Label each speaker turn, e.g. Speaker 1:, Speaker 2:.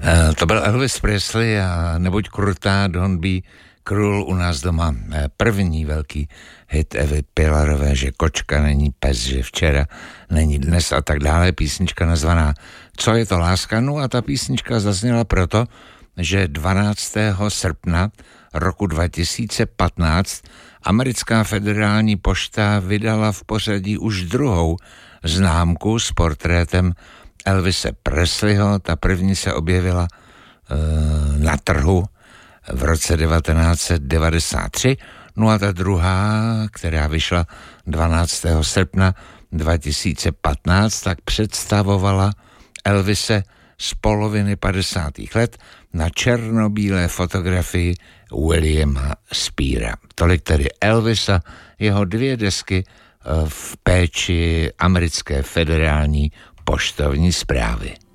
Speaker 1: To byl Elvis Presley a Nebuď krutá, Don't be cruel u nás doma. První velký hit Evy Pilarové, že kočka není pes, že včera není dnes a tak dále. Písnička nazvaná Co je to láska? No a ta písnička zazněla proto, že 12. srpna roku 2015 americká federální pošta vydala v pořadí už druhou známku s portrétem Elvise Presleyho. Ta první se objevila na trhu v roce 1993, no a ta druhá, která vyšla 12. srpna 2015, tak představovala Elvise z poloviny 50. let na černobílé fotografii Williama Speara. Tolik tedy Elvisa, jeho 2 desky v péči americké federální poštovní správy.